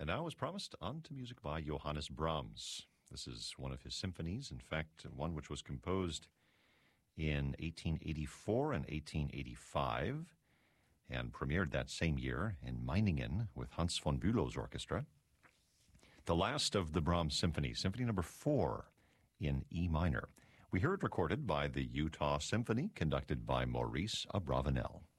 And now, as promised, on to music by Johannes Brahms. This is one of his symphonies, in fact, one which was composed in 1884 and 1885 and premiered that same year in Meiningen with Hans von Bülow's orchestra. The last of the Brahms symphonies, Symphony Number 4 in E minor. We hear it recorded by the Utah Symphony, conducted by Maurice Abravanel.